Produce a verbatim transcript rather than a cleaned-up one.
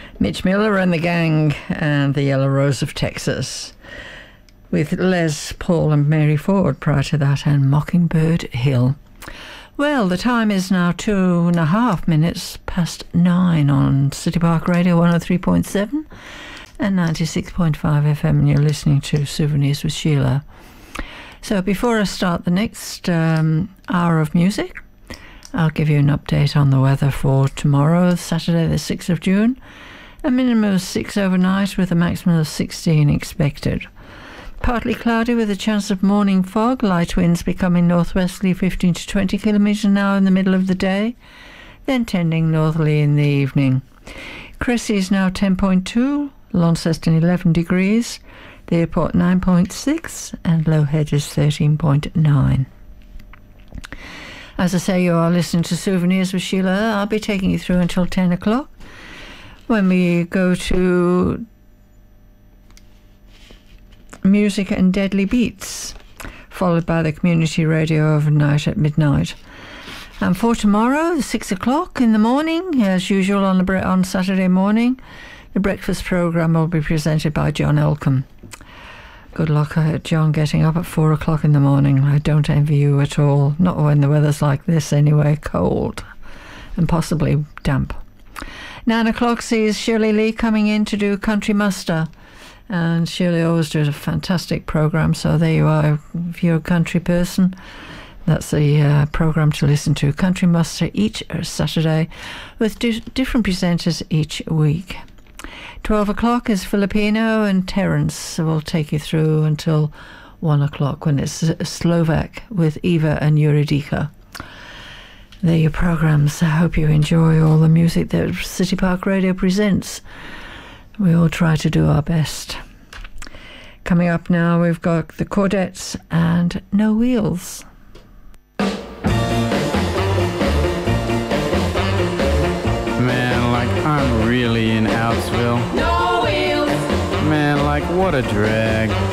Mitch Miller and the Gang and the Yellow Rose of Texas, with Les Paul and Mary Ford prior to that, and Mockingbird Hill. Well, the time is now two and a half minutes past nine on City Park Radio one oh three point seven and ninety-six point five F M, and you're listening to Souvenirs with Sheila. So before I start the next um, hour of music, I'll give you an update on the weather for tomorrow, Saturday the sixth of June. A minimum of six overnight with a maximum of sixteen expected. Partly cloudy with a chance of morning fog, light winds becoming northwesterly fifteen to twenty kilometres an hour in the middle of the day, then tending northerly in the evening. Cressy is now ten point two, Launceston eleven degrees, the airport nine point six, and Low Head is thirteen point nine. As I say, you are listening to Souvenirs with Sheila. I'll be taking you through until ten o'clock, when we go to Music and Deadly Beats, followed by the community radio overnight at midnight. And for tomorrow, six o'clock in the morning, as usual on the bre- on Saturday morning, the breakfast programme will be presented by John Elcombe. Good luck, uh, John, getting up at four o'clock in the morning. I don't envy you at all, not when the weather's like this anyway, cold and possibly damp. Nine o'clock sees Shirley Lee coming in to do Country Muster. And Shirley always does a fantastic programme, so there you are. If you're a country person, that's the uh, programme to listen to. Country Muster each Saturday with di- different presenters each week. twelve o'clock is Filipino, and Terence will take you through until one o'clock when it's Slovak with Eva and Eurydica. They're your programmes. I hope you enjoy all the music that City Park Radio presents. We all try to do our best. Coming up now, we've got the Chordettes and No Wheels. Man, like I'm really in Outsville. No wheels. Man, like what a drag.